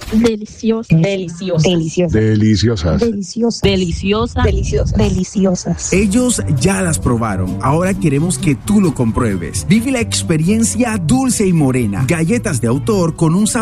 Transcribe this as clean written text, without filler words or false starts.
Deliciosas. Deliciosas. Deliciosas. Deliciosas. Deliciosas. Deliciosas. Deliciosas. Ellos ya las probaron. Ahora queremos que tú lo compruebes. Vive la experiencia Dulce y Morena. Galletas de autor con un sabor